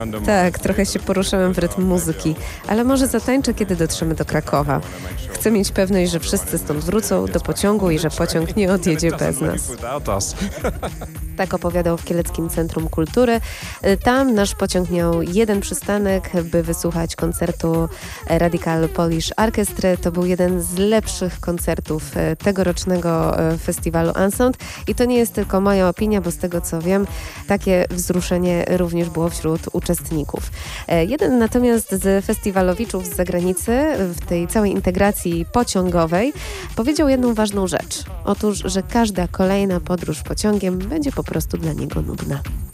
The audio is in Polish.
Tak, trochę się poruszałem w rytm muzyki, ale może zatańczę, kiedy dotrzemy do Krakowa. Chcę mieć pewność, że wszyscy stąd wrócą do pociągu i że pociąg nie odjedzie bez nas. Tak opowiadał w Kieleckim Centrum Kultury. Tam nasz pociąg miał jeden przystanek, by wysłuchać koncertu Radical Polish Orchestra. To był jeden z lepszych koncertów tegorocznego festiwalu Unsound. I to nie jest tylko moja opinia, bo z tego co wiem, takie wzruszenie również było wśród uczestników. Jeden natomiast z festiwalowiczów z zagranicy w tej całej integracji pociągowej powiedział jedną ważną rzecz. Otóż, że każda kolejna podróż pociągiem będzie po prostu dla niego nudna.